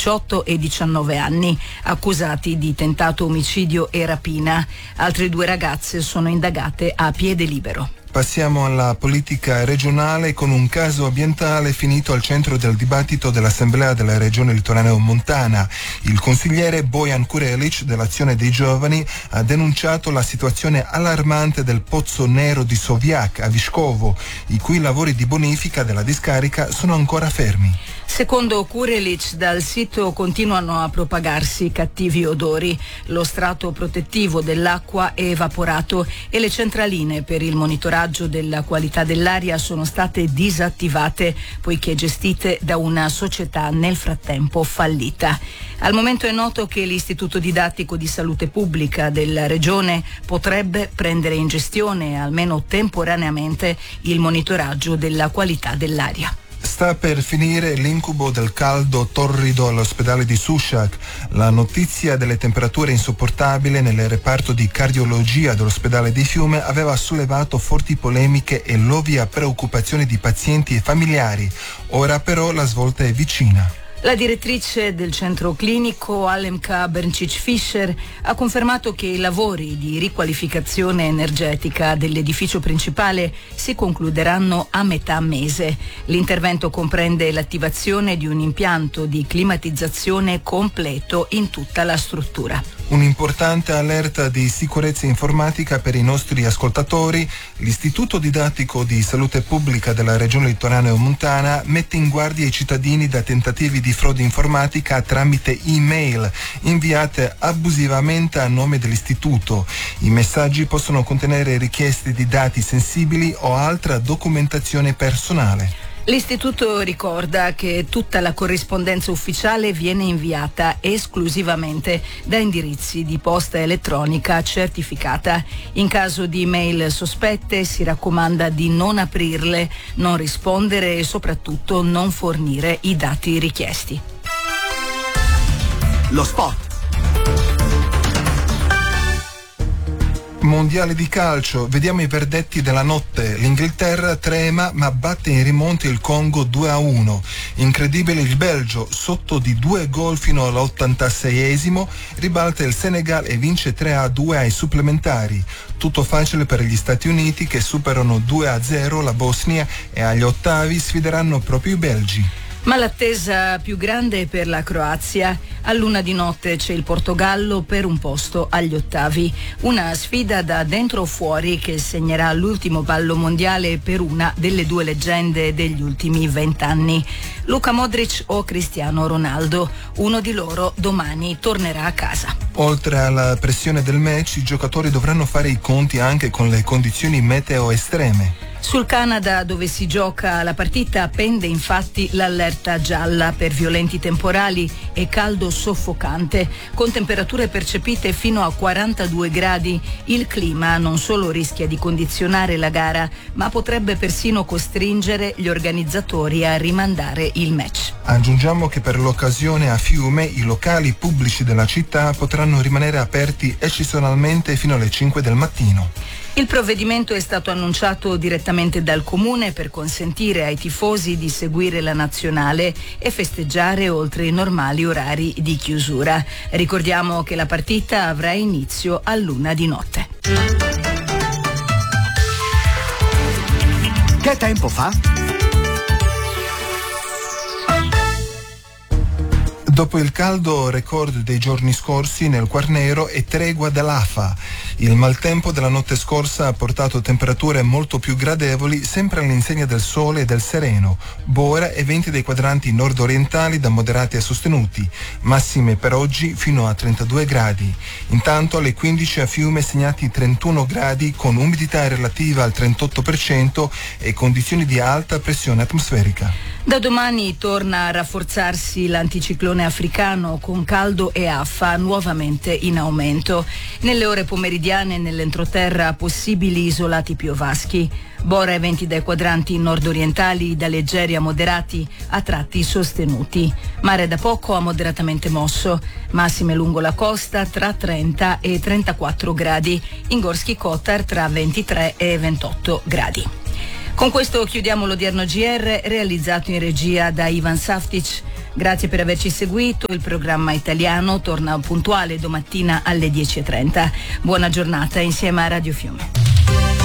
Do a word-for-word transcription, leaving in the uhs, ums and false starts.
diciotto e diciannove anni, accusati di tentato omicidio e rapina. Altre due ragazze sono indagate a piede libero. Passiamo alla politica regionale con un caso ambientale finito al centro del dibattito dell'Assemblea della Regione Litoraneo-Montana. Il consigliere Bojan Kurelic dell'Azione dei Giovani ha denunciato la situazione allarmante del pozzo nero di Sovjak a Viškovo, i cui lavori di bonifica della discarica sono ancora fermi. Secondo Kurelic, dal sito continuano a propagarsi cattivi odori, lo strato protettivo dell'acqua è evaporato e le centraline per il monitoraggio della qualità dell'aria sono state disattivate poiché gestite da una società nel frattempo fallita. Al momento è noto che l'Istituto Didattico di Salute Pubblica della Regione potrebbe prendere in gestione, almeno temporaneamente, il monitoraggio della qualità dell'aria. Sta per finire l'incubo del caldo torrido all'ospedale di Sušak. La notizia delle temperature insopportabili nel reparto di cardiologia dell'ospedale di Fiume aveva sollevato forti polemiche e l'ovvia preoccupazione di pazienti e familiari. Ora però la svolta è vicina. La direttrice del centro clinico Alemka Berncic-Fischer ha confermato che i lavori di riqualificazione energetica dell'edificio principale si concluderanno a metà mese. L'intervento comprende l'attivazione di un impianto di climatizzazione completo in tutta la struttura. Un'importante allerta di sicurezza informatica per i nostri ascoltatori. L'Istituto Didattico di Salute Pubblica della Regione Litoraneo-Montana mette in guardia i cittadini da tentativi di frode informatica tramite email inviate abusivamente a nome dell'istituto. I messaggi possono contenere richieste di dati sensibili o altra documentazione personale. L'istituto ricorda che tutta la corrispondenza ufficiale viene inviata esclusivamente da indirizzi di posta elettronica certificata. In caso di email sospette si raccomanda di non aprirle, non rispondere e soprattutto non fornire i dati richiesti. Lo sport. Mondiale di calcio, vediamo i verdetti della notte. L'Inghilterra trema ma batte in rimonta il Congo due a uno. Incredibile il Belgio, sotto di due gol fino all'ottantaseiesimo, ribalta il Senegal e vince tre a due ai supplementari. Tutto facile per gli Stati Uniti che superano due a zero la Bosnia e agli ottavi sfideranno proprio i belgi. Ma l'attesa più grande è per la Croazia. A luna di notte c'è il Portogallo per un posto agli ottavi. Una sfida da dentro o fuori che segnerà l'ultimo ballo mondiale per una delle due leggende degli ultimi vent'anni. Luka Modric o Cristiano Ronaldo. Uno di loro domani tornerà a casa. Oltre alla pressione del match, i giocatori dovranno fare i conti anche con le condizioni meteo estreme. Sul Canada, dove si gioca la partita, pende infatti l'allerta gialla per violenti temporali e caldo soffocante. Con temperature percepite fino a quarantadue gradi, il clima non solo rischia di condizionare la gara, ma potrebbe persino costringere gli organizzatori a rimandare il match. Aggiungiamo che per l'occasione a Fiume i locali pubblici della città potranno rimanere aperti eccezionalmente fino alle cinque del mattino. Il provvedimento è stato annunciato direttamente dal Comune per consentire ai tifosi di seguire la nazionale e festeggiare oltre i normali orari di chiusura. Ricordiamo che la partita avrà inizio a luna di notte. Che tempo fa? Dopo il caldo record dei giorni scorsi nel Quarnero e tregua dell'A F A. Il maltempo della notte scorsa ha portato temperature molto più gradevoli, sempre all'insegna del sole e del sereno. Bora e venti dei quadranti nord-orientali da moderati a sostenuti, massime per oggi fino a trentadue gradi. Intanto alle quindici a Fiume segnati trentuno gradi con umidità relativa al trentotto per cento e condizioni di alta pressione atmosferica. Da domani torna a rafforzarsi l'anticiclone africano con caldo e affa nuovamente in aumento. Nelle ore pomeridiane nell'entroterra possibili isolati piovaschi. Bora e venti dai quadranti nord-orientali da leggeri a moderati a tratti sostenuti. Mare da poco a moderatamente mosso. Massime lungo la costa tra trenta e trentaquattro gradi. In Gorski Kotar tra ventitré e ventotto gradi. Con questo chiudiamo l'odierno G R realizzato in regia da Ivan Saftic. Grazie per averci seguito. Il programma italiano torna puntuale domattina alle dieci e trenta. Buona giornata insieme a Radio Fiume.